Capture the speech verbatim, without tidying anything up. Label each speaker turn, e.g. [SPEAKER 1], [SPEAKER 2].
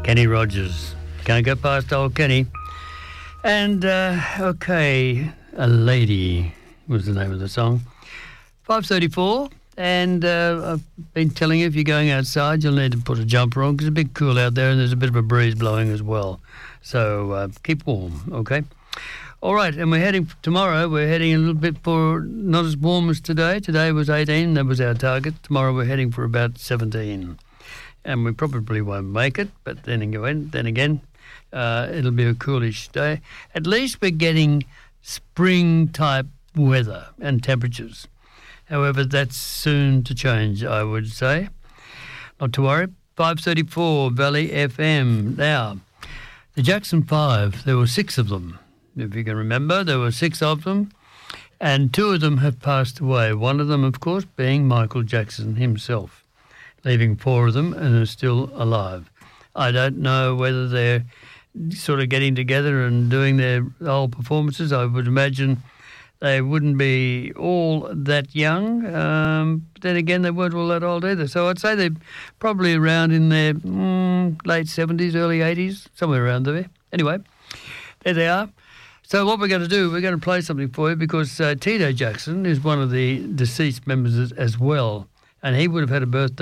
[SPEAKER 1] Kenny Rogers. Can't go past old Kenny. And, uh, okay, A Lady was the name of the song. five thirty-four, and uh, I've been telling you, if you're going outside, you'll need to put a jumper on because it's a bit cool out there and there's a bit of a breeze blowing as well. So uh, keep warm, okay? All right, and we're heading, tomorrow, we're heading a little bit for not as warm as today. Today was eighteen, that was our target. Tomorrow we're heading for about seventeen. And we probably won't make it, but then again, then again uh, it'll be a coolish day. At least we're getting spring-type weather and temperatures. However, that's soon to change, I would say. Not to worry. five thirty-four, Valley F M. Now, the Jackson Five, there were six of them. If you can remember, there were six of them, and two of them have passed away. One of them, of course, being Michael Jackson himself, leaving four of them and are still alive. I don't know whether they're sort of getting together and doing their whole performances. I would imagine they wouldn't be all that young. Um, but then again, they weren't all that old either. So I'd say they're probably around in their mm, late seventies, early eighties, somewhere around there. Anyway, there they are. So what we're going to do, we're going to play something for you because uh, Tito Jackson is one of the deceased members as, as well, and he would have had a birthday